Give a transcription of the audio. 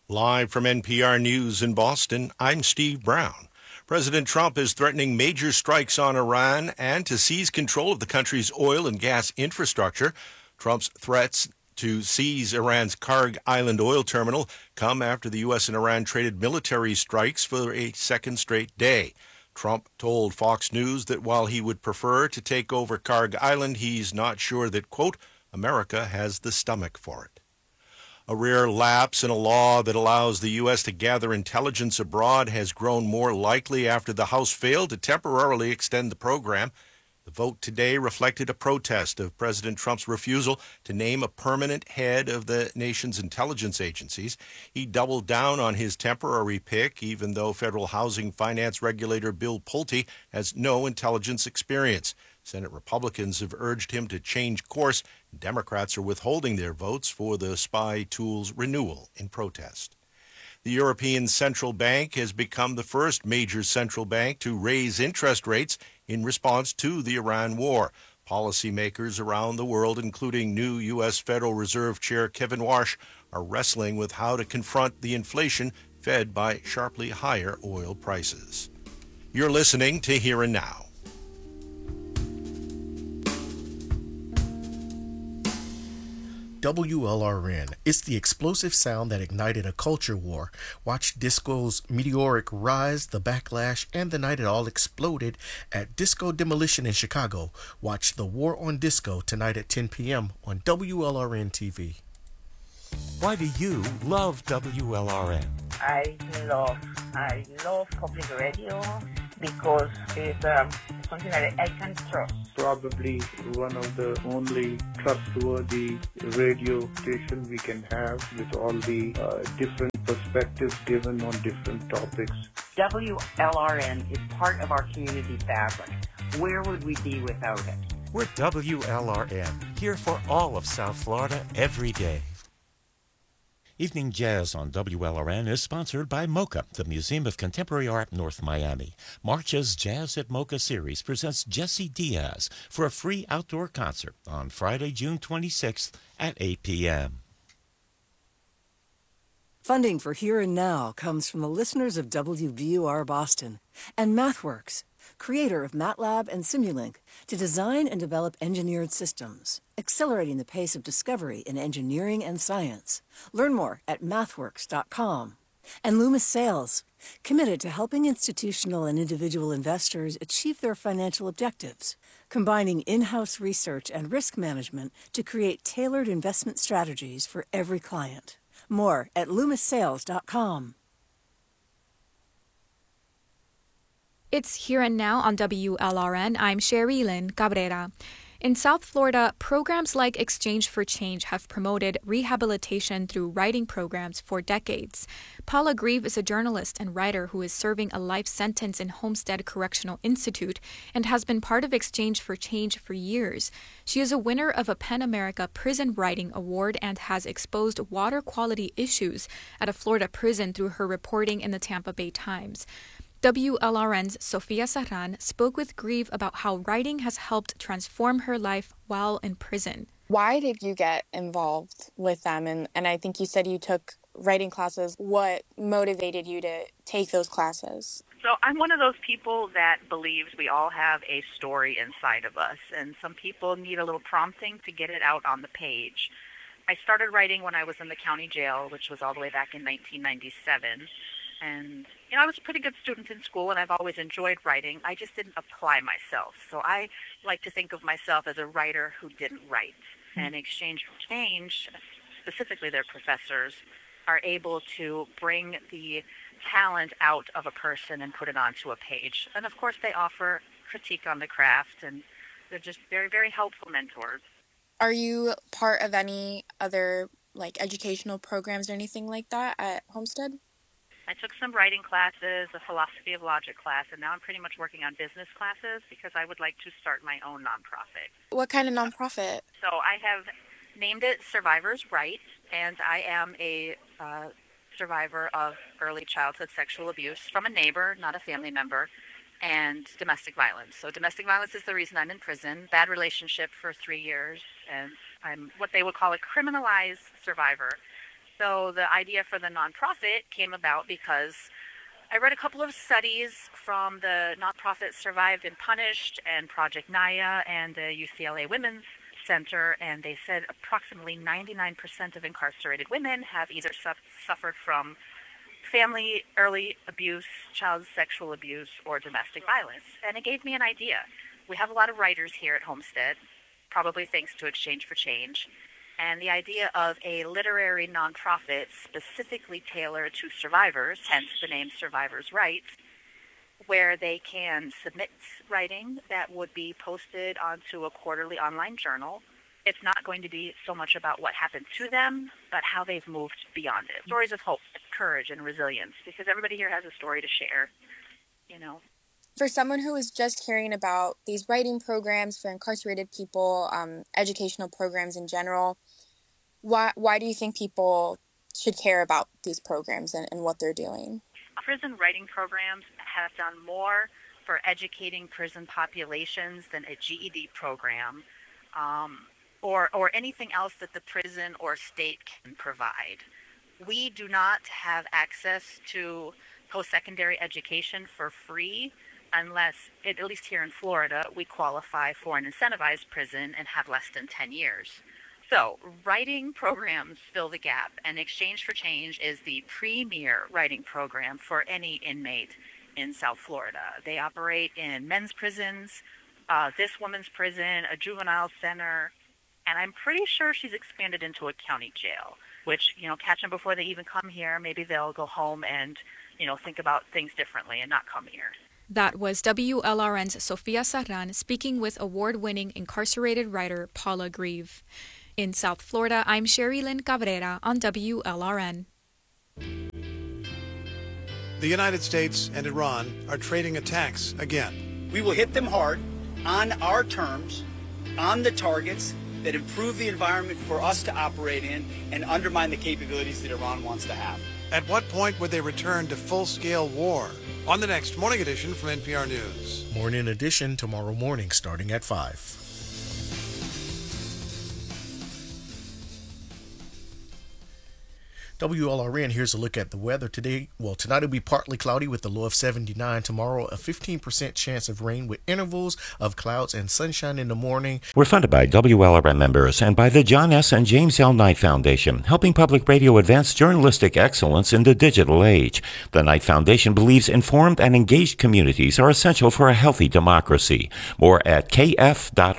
Live from NPR News in Boston, I'm Steve Brown. President Trump is threatening major strikes on Iran and to seize control of the country's oil and gas infrastructure. Trump's threats to seize Iran's Karg Island oil terminal come after the U.S. and Iran traded military strikes for a second straight day. Trump told Fox News that while he would prefer to take over Karg Island, he's not sure that, quote, America has the stomach for it. A rare lapse in a law that allows the U.S. to gather intelligence abroad has grown more likely after the House failed to temporarily extend the program. The vote today reflected a protest of President Trump's refusal to name a permanent head of the nation's intelligence agencies. He doubled down on his temporary pick, even though federal housing finance regulator Bill Pulte has no intelligence experience. Senate Republicans have urged him to change course. Democrats are withholding their votes for the spy tool's renewal in protest. The European Central Bank has become the first major central bank to raise interest rates in response to the Iran war. Policymakers around the world, including new U.S. Federal Reserve Chair Kevin Warsh, are wrestling with how to confront the inflation fed by sharply higher oil prices. You're listening to Here and Now. WLRN. It's the explosive sound that ignited a culture war. Watch disco's meteoric rise, the backlash, and the night it all exploded at Disco Demolition in Chicago. Watch The War on Disco tonight at 10 p.m. on WLRN TV. Why do you love WLRN? I love public radio because it's something that I can trust. Probably one of the only trustworthy radio station we can have with all the different perspectives given on different topics. WLRN is part of our community fabric. Where would we be without it? We're WLRN, here for all of South Florida every day. Evening Jazz on WLRN is sponsored by MoCA, the Museum of Contemporary Art, North Miami. March's Jazz at MoCA series presents Jesse Diaz for a free outdoor concert on Friday, June 26th at 8 p.m. Funding for Here and Now comes from the listeners of WBUR Boston and MathWorks, creator of MATLAB and Simulink, to design and develop engineered systems, accelerating the pace of discovery in engineering and science. Learn more at mathworks.com. And Loomis Sales, committed to helping institutional and individual investors achieve their financial objectives, combining in-house research and risk management to create tailored investment strategies for every client. More at loomissales.com. It's Here and Now on WLRN. I'm Sherry Lynn Cabrera. In South Florida, programs like Exchange for Change have promoted rehabilitation through writing programs for decades. Paula Grieve is a journalist and writer who is serving a life sentence in Homestead Correctional Institute and has been part of Exchange for Change for years. She is a winner of a PEN America Prison Writing Award and has exposed water quality issues at a Florida prison through her reporting in the Tampa Bay Times. WLRN's Sofia Serran spoke with Grieve about how writing has helped transform her life while in prison. Why did you get involved with them? And I think you said you took writing classes. What motivated you to take those classes? So I'm one of those people that believes we all have a story inside of us, and some people need a little prompting to get it out on the page. I started writing when I was in the county jail, which was all the way back in 1997. And, I was a pretty good student in school, and I've always enjoyed writing. I just didn't apply myself. So I like to think of myself as a writer who didn't write. And Exchange for Change, specifically their professors, are able to bring the talent out of a person and put it onto a page. And, of course, they offer critique on the craft, and they're just very, very helpful mentors. Are you part of any other, educational programs or anything like that at Homestead? I took some writing classes, a philosophy of logic class, and now I'm pretty much working on business classes because I would like to start my own nonprofit. What kind of nonprofit? So I have named it Survivors Right, and I am a survivor of early childhood sexual abuse from a neighbor, not a family member, and domestic violence. So domestic violence is the reason I'm in prison. Bad relationship for 3 years, and I'm what they would call a criminalized survivor. So the idea for the nonprofit came about because I read a couple of studies from the nonprofit Survived and Punished and Project Naya and the UCLA Women's Center, and they said approximately 99% of incarcerated women have either suffered from family, early abuse, child sexual abuse, or domestic violence. And it gave me an idea. We have a lot of writers here at Homestead, probably thanks to Exchange for Change. And the idea of a literary nonprofit specifically tailored to survivors, hence the name Survivors' Rights, where they can submit writing that would be posted onto a quarterly online journal. It's not going to be so much about what happened to them, but how they've moved beyond it. Stories of hope, courage, and resilience, because everybody here has a story to share, you know. For someone who is just hearing about these writing programs for incarcerated people, educational programs in general, why do you think people should care about these programs and what they're doing? Prison writing programs have done more for educating prison populations than a GED program or anything else that the prison or state can provide. We do not have access to post-secondary education for free unless, at least here in Florida, we qualify for an incentivized prison and have less than 10 years. So, writing programs fill the gap, and Exchange for Change is the premier writing program for any inmate in South Florida. They operate in men's prisons, this woman's prison, a juvenile center, and I'm pretty sure she's expanded into a county jail, which, you know, catch them before they even come here. Maybe they'll go home and, you know, think about things differently and not come here. That was WLRN's Sofia Serran speaking with award-winning incarcerated writer Paula Grieve. In South Florida, I'm Sherry Lynn Cabrera on WLRN. The United States and Iran are trading attacks again. We will hit them hard, on our terms, on the targets that improve the environment for us to operate in and undermine the capabilities that Iran wants to have. At what point would they return to full-scale war? On the next Morning Edition from NPR News. Morning Edition tomorrow morning starting at 5. WLRN, here's a look at the weather today. Well, tonight it'll be partly cloudy with a low of 79. Tomorrow, a 15% chance of rain with intervals of clouds and sunshine in the morning. We're funded by WLRN members and by the John S. and James L. Knight Foundation, helping public radio advance journalistic excellence in the digital age. The Knight Foundation believes informed and engaged communities are essential for a healthy democracy. More at kf.org.